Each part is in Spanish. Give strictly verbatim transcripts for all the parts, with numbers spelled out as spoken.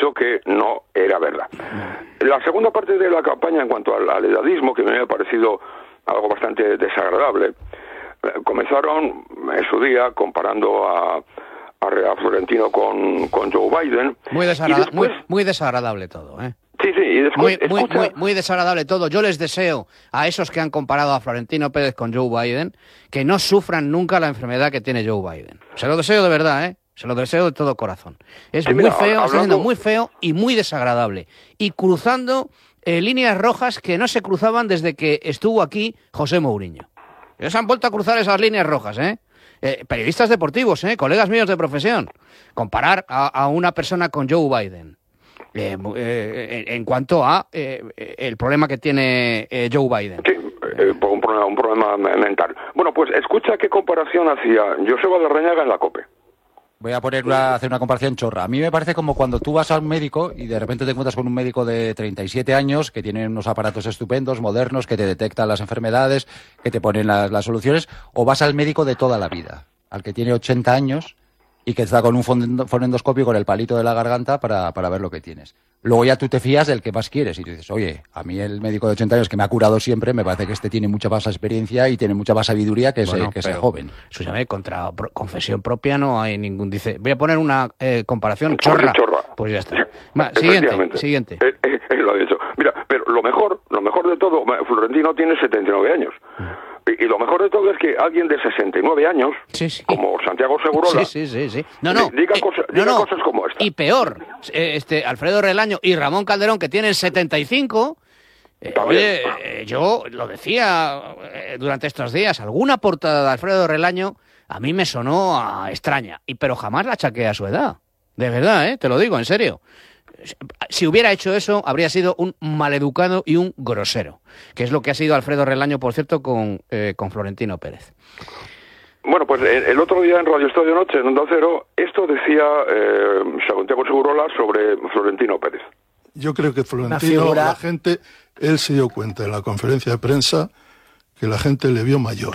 dicho que no era verdad. La segunda parte de la campaña, en cuanto al, al edadismo, que me ha parecido algo bastante desagradable, eh, comenzaron en su día comparando a, a, a Florentino con, con Joe Biden. Muy, desagrada después... muy, muy desagradable todo, ¿eh? Sí, sí, y después muy, muy, escucha... muy, muy desagradable todo. Yo les deseo a esos que han comparado a Florentino Pérez con Joe Biden que no sufran nunca la enfermedad que tiene Joe Biden. Se lo deseo de verdad, ¿eh? Se lo deseo de todo corazón. Es sí, muy mira, feo, hablando... está siendo muy feo y muy desagradable. Y cruzando eh, líneas rojas que no se cruzaban desde que estuvo aquí José Mourinho. Ellos han vuelto a cruzar esas líneas rojas, ¿eh? Eh, periodistas deportivos, ¿eh? Colegas míos de profesión. Comparar a, a una persona con Joe Biden. Eh, eh, en cuanto a eh, el problema que tiene eh, Joe Biden. Sí, eh, un, problema, un problema mental. Bueno, pues escucha qué comparación hacía Joseba Larrañaga en la COPE. Voy a poner una, hacer una comparación chorra. A mí me parece como cuando tú vas a un médico y de repente te encuentras con un médico de treinta y siete años que tiene unos aparatos estupendos, modernos, que te detectan las enfermedades, que te ponen las, las soluciones, o vas al médico de toda la vida, al que tiene ochenta años y que está con un fonendoscopio con el palito de la garganta para, para ver lo que tienes. Luego ya tú te fías del que más quieres y tú dices, oye, a mí el médico de ochenta años que me ha curado siempre, me parece que este tiene mucha más experiencia y tiene mucha más sabiduría que ese, bueno, que ese joven. Escúchame, contra pro, confesión propia no hay ningún... Dice, voy a poner una eh, comparación chorra. chorra. Pues ya está. Va, siguiente, siguiente. Eh, eh, eh, lo he dicho. Mira, pero lo mejor, lo mejor de todo, Florentino tiene setenta y nueve años. Y, y lo mejor de todo es que alguien de sesenta y nueve años, sí, sí. como Santiago Segurola, sí, sí, sí, sí. No, no, diga, eh, cosa, no, diga no. cosas como esta. Y peor, este Alfredo Relaño y Ramón Calderón, que tienen setenta y cinco... Eh, oye, eh, yo lo decía eh, durante estos días, alguna portada de Alfredo Relaño a mí me sonó a extraña, y pero jamás la achaqué a su edad. De verdad, ¿eh? Te lo digo, en serio. Si hubiera hecho eso, habría sido un maleducado y un grosero, que es lo que ha sido Alfredo Relaño, por cierto, con, eh, con Florentino Pérez. Bueno, pues el, el otro día en Radio Estadio Noche, en Onda Cero, esto decía eh, Santiago Segurola sobre Florentino Pérez. Yo creo que Florentino, la gente, él se dio cuenta en la conferencia de prensa que la gente le vio mayor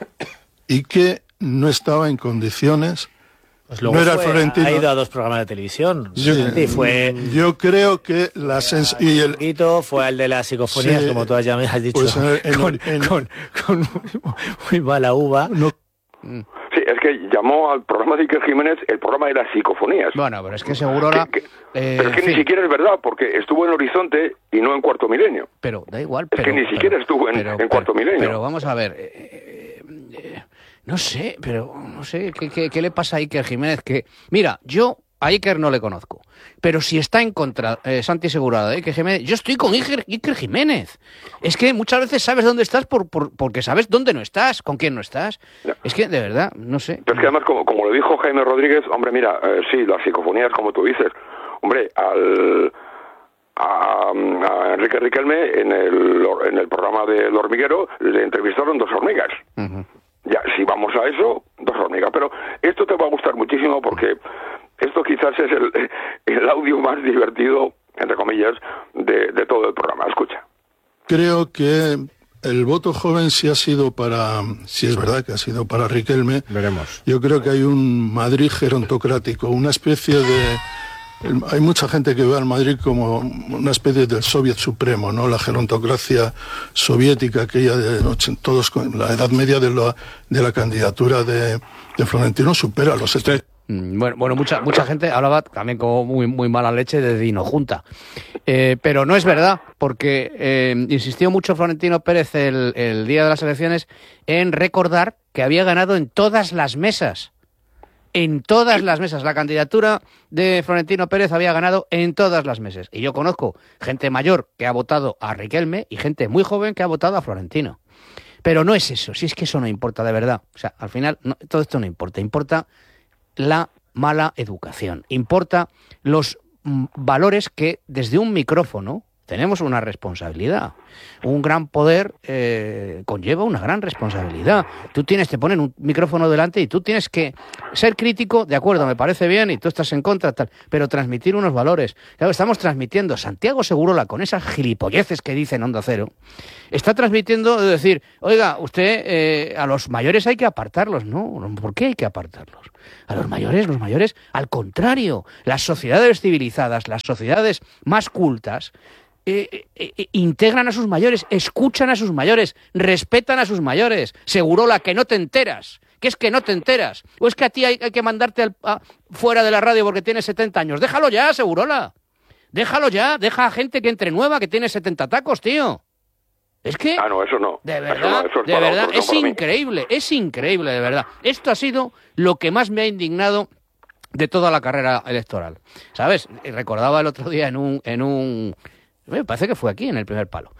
y que no estaba en condiciones. Pues luego no era fue, Florentino. Ha ido a dos programas de televisión. Sí, sí, fue, yo creo que la sens y el fue el de las psicofonías, sí, como tú ya me has dicho, pues en, en, con, en, con, con muy mala uva. No. Sí, es que llamó al programa de Iker Jiménez el programa de las psicofonías. Bueno, pero es que Segurola... Que, que, eh, pero es que ni sí. siquiera es verdad, porque estuvo en Horizonte y no en Cuarto Milenio. Pero da igual. Es pero, que ni pero, siquiera estuvo en, pero, en Cuarto pero, Milenio. Pero vamos a ver... Eh, eh, eh, no sé, pero no sé, ¿qué, qué, qué le pasa a Iker Jiménez? Que, mira, yo a Iker no le conozco, pero si está en contra eh, Santi Segurola de Iker Jiménez, yo estoy con Iker, Iker Jiménez. Es que muchas veces sabes dónde estás por, por, porque sabes dónde no estás, con quién no estás. Ya. Es que, de verdad, no sé. Pero es que además, como, como lo dijo Jaime Rodríguez, hombre, mira, eh, sí, las psicofonías, como tú dices, hombre, al... A, a Enrique Riquelme en el, en el programa del Hormiguero le entrevistaron dos hormigas. Uh-huh. Ya, si vamos a eso, dos hormigas. Pero esto te va a gustar muchísimo porque esto quizás es el, el audio más divertido, entre comillas, de, de todo el programa. Escucha. Creo que el voto joven sí ha sido para, si es verdad que ha sido para Riquelme. Veremos. Yo creo que hay un Madrid gerontocrático, una especie de... Hay mucha gente que ve al Madrid como una especie del Soviet supremo, ¿no? La gerontocracia soviética, aquella de todos con la edad media de la, de la candidatura de, de Florentino supera los setenta. Bueno, bueno, mucha mucha gente hablaba también como muy muy mala leche de Dino Junta, eh, pero no es verdad, porque eh, insistió mucho Florentino Pérez el, el día de las elecciones en recordar que había ganado en todas las mesas. En todas las mesas. La candidatura de Florentino Pérez había ganado en todas las mesas. Y yo conozco gente mayor que ha votado a Riquelme y gente muy joven que ha votado a Florentino. Pero no es eso, si es que eso no importa de verdad. O sea, al final no, todo esto no importa. Importa la mala educación. Importa los mm, valores que desde un micrófono tenemos una responsabilidad. Un gran poder eh, conlleva una gran responsabilidad. Tú tienes, te ponen un micrófono delante y tú tienes que ser crítico, de acuerdo, me parece bien, y tú estás en contra, tal, pero transmitir unos valores. Claro, estamos transmitiendo, Santiago Segurola, con esas gilipolleces que dice en Onda Cero, está transmitiendo de decir, oiga, usted, eh, a los mayores hay que apartarlos. No, ¿por qué hay que apartarlos? A los mayores, los mayores, al contrario, las sociedades civilizadas, las sociedades más cultas, Eh, eh, eh, integran a sus mayores, escuchan a sus mayores, respetan a sus mayores. Segurola, que no te enteras, que es que no te enteras. O es que a ti hay, hay que mandarte al, a, fuera de la radio porque tienes setenta años. Déjalo ya, Segurola. Déjalo ya, deja a gente que entre nueva que tiene setenta tacos, tío. Es que... Ah, no, eso no. De verdad, eso no, eso es de verdad, otros, es no increíble, es increíble, de verdad. Esto ha sido lo que más me ha indignado de toda la carrera electoral. ¿Sabes? Recordaba el otro día en un... En un Me parece que fue aquí, en el primer palo.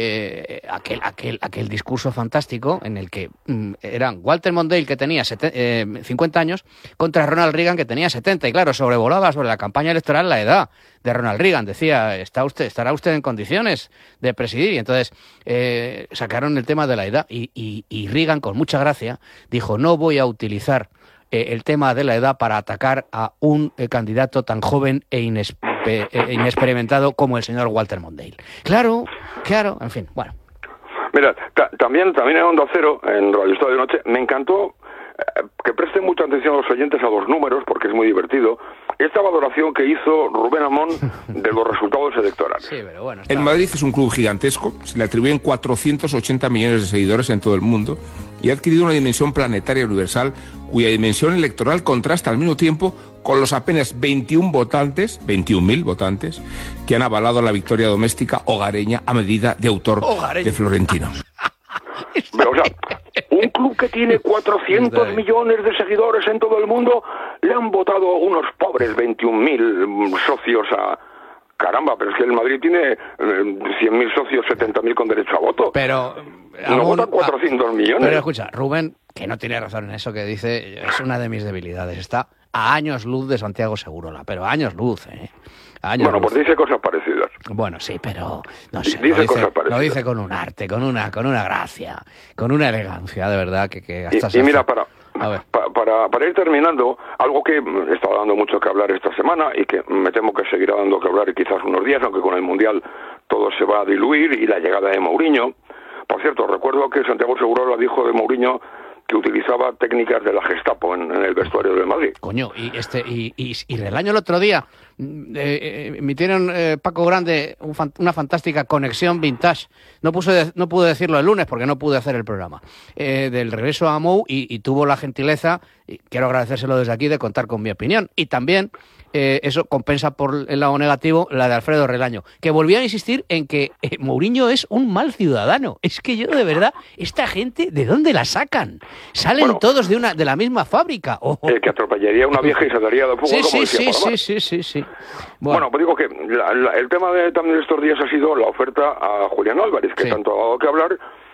Eh, aquel, aquel, aquel discurso fantástico en el que mm, eran Walter Mondale, que tenía seten- eh, cincuenta años, contra Ronald Reagan, que tenía setenta. Y claro, sobrevolaba sobre la campaña electoral la edad de Ronald Reagan. Decía, ¿está usted, ¿estará usted en condiciones de presidir? Y entonces eh, sacaron el tema de la edad. Y, y, y Reagan, con mucha gracia, dijo, no voy a utilizar eh, el tema de la edad para atacar a un eh, candidato tan joven e inexperto. Eh, inexperimentado como el señor Walter Mondale. Claro, claro, en fin, bueno. Mira, ta- también, también en Onda Cero, en Radio Estadio de Noche, me encantó eh, que presten mucha atención a los oyentes a los números, porque es muy divertido, esta valoración que hizo Rubén Amón de los resultados electorales. Sí, pero bueno, está... El Madrid es un club gigantesco, se le atribuyen cuatrocientos ochenta millones de seguidores en todo el mundo y ha adquirido una dimensión planetaria universal cuya dimensión electoral contrasta al mismo tiempo con los apenas veintiún votantes, veintiún mil votantes, que han avalado la victoria doméstica hogareña a medida de autor Hogareña. de Florentino. Pero, o sea, un club que tiene cuatrocientos millones de seguidores en todo el mundo, le han votado unos pobres veintiún mil socios a... Caramba, pero es que el Madrid tiene eh, cien mil socios, setenta mil con derecho a voto. Pero... No aún- votan cuatrocientos millones. Pero escucha, Rubén, que no tiene razón en eso que dice, es una de mis debilidades. Está a años luz de Santiago Segurola, pero a años luz, ¿eh? A años Bueno, luz. pues dice cosas parecidas. Bueno, sí, pero no sé, Dice lo, dice, cosas lo parecidas. dice con un arte, con una, con una gracia, con una elegancia, de verdad, que, que hasta Y, se y mira, hace- para, A ver. pa- para, para ir terminando, algo que mm, está dando mucho que hablar esta semana y que me temo que seguirá dando que hablar quizás unos días, aunque con el Mundial todo se va a diluir, y la llegada de Mourinho. Por cierto, recuerdo que Santiago Segurola dijo de Mourinho que utilizaba técnicas de la Gestapo en, en el vestuario del Madrid. Coño, y este y, y, y Relaño el otro día mm, eh, eh, emitieron eh, Paco Grande un fan- una fantástica conexión vintage. No puse de- no pude decirlo el lunes porque no pude hacer el programa eh, del regreso a Mou y, y tuvo la gentileza, y quiero agradecérselo desde aquí, de contar con mi opinión. Y también eh, eso compensa por el lado negativo la de Alfredo Relaño, que volvía a insistir en que eh, Mourinho es un mal ciudadano. Es que yo, de verdad, esta gente, ¿de dónde la sacan? Salen Bueno. todos de una de la misma fábrica. Oh. El que atropellaría a una vieja y se daría de fuego, Sí, como sí, decía sí, Palomar. sí, sí, sí, sí. Bueno, pues digo que la- la- el tema de, también de estos días ha sido la oferta a Julián Álvarez, que Sí. tanto ha dado que hablar,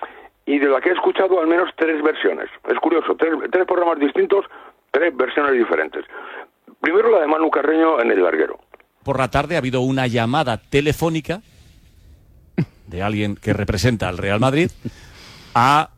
y de la que he escuchado al menos tres versiones. Es curioso, tres, tres programas distintos, tres versiones diferentes. Primero la de Manu Carreño en El Larguero. Por la tarde ha habido una llamada telefónica de alguien que representa al Real Madrid a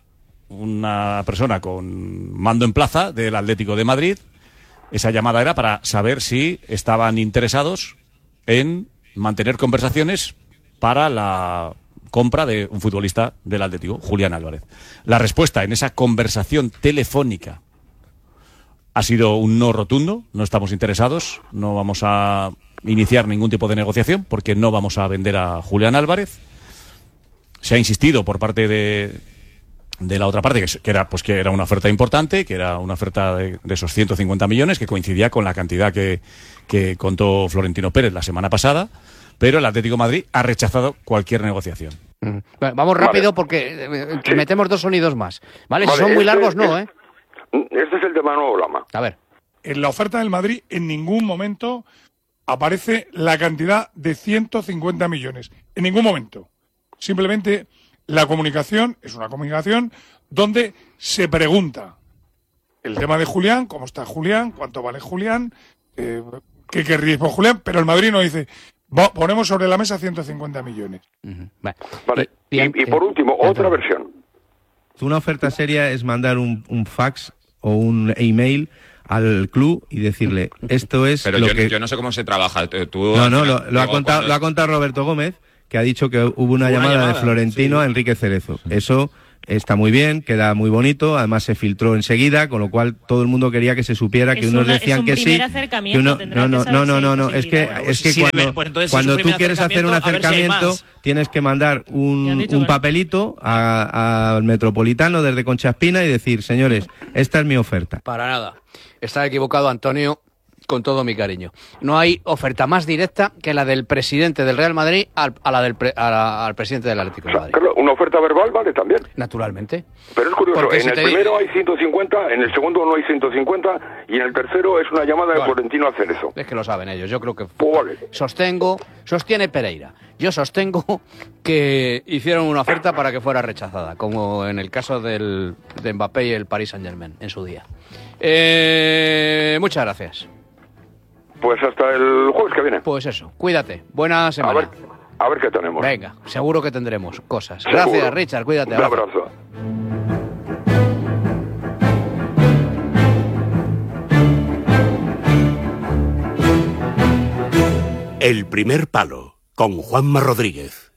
una persona con mando en plaza del Atlético de Madrid. Esa llamada era para saber si estaban interesados en mantener conversaciones para la compra de un futbolista del Atlético, Julián Álvarez. La respuesta en esa conversación telefónica ha sido un no rotundo. No estamos interesados, no vamos a iniciar ningún tipo de negociación porque no vamos a vender a Julián Álvarez. Se ha insistido por parte de, de la otra parte que, que era pues que era una oferta importante, que era una oferta de, de esos ciento cincuenta millones, que coincidía con la cantidad que, que contó Florentino Pérez la semana pasada, pero el Atlético de Madrid ha rechazado cualquier negociación. Mm. Bueno, vamos rápido Vale. porque eh, Sí. metemos dos sonidos más. ¿Vale? Si Vale, son muy este- largos, no, es- ¿eh? Este es el tema nuevo Lama. A ver. En la oferta del Madrid en ningún momento aparece la cantidad de ciento cincuenta millones. En ningún momento. Simplemente la comunicación es una comunicación donde se pregunta el tema de Julián, cómo está Julián, cuánto vale Julián, eh, qué querríais por Julián, pero el Madrid no dice Va, ponemos sobre la mesa ciento cincuenta millones. Uh-huh. Vale. Vale. Y, Y, y por último, otra versión. Una oferta seria es mandar un, un fax o un email al club y decirle, esto es Pero lo yo, que... yo no sé cómo se trabaja. Tú, No, no, al lo, final, lo ha luego, contado, cuando lo ha es- contado Roberto Gómez, que ha dicho que hubo una, Una llamada, llamada, de Florentino sí. a Enrique Cerezo. Eso está muy bien, queda muy bonito, además se filtró enseguida, con lo cual todo el mundo quería que se supiera que Es unos una- decían es un que primer sí, acercamiento, que uno, tendrá no, que no, saber no, si no, hay no, no, es que posibilidad. es que Sí, cuando, pues entonces, si es cuando un tú primer quieres hacer un acercamiento, a ver si hay acercamiento, más. tienes que mandar un, Ya han dicho un que no. papelito a- al Metropolitano desde Concha Espina y decir, señores, esta es mi oferta. Para nada. Está equivocado, Antonio, con todo mi cariño. No hay oferta más directa que la del presidente del Real Madrid al, a la del pre- a la- al presidente del Atlético O de sea, Madrid. Carlos, una oferta verbal vale también. Naturalmente. Pero es curioso, Porque en si el te- primero hay ciento cincuenta, en el segundo no hay ciento cincuenta y en el tercero es una llamada de Vale. Florentino a hacer eso. Es que lo saben ellos. Yo creo que Pues vale. sostengo, sostiene Pereira. Yo sostengo que hicieron una oferta para que fuera rechazada, como en el caso del, de Mbappé y el Paris Saint-Germain en su día. Eh, muchas gracias. Pues hasta el jueves que viene. Pues eso, cuídate. Buena A semana. ver, a ver qué tenemos. Venga, seguro que tendremos cosas. Seguro. Gracias, Richard. Cuídate. Un abrazo. abrazo. El primer palo, con Juanma Rodríguez.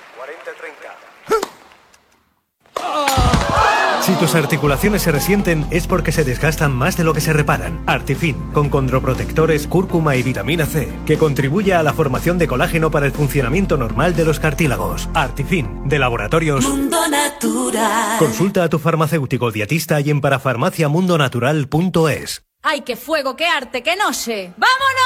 Si tus articulaciones se resienten es porque se desgastan más de lo que se reparan. Artifin, con condroprotectores, cúrcuma y vitamina C, que contribuye a la formación de colágeno para el funcionamiento normal de los cartílagos. Artifin, de Laboratorios Mundo Natural. Consulta a tu farmacéutico dietista y en parafarmaciamundonatural punto es. ¡Ay, qué fuego, qué arte, qué noche! ¡Vámonos!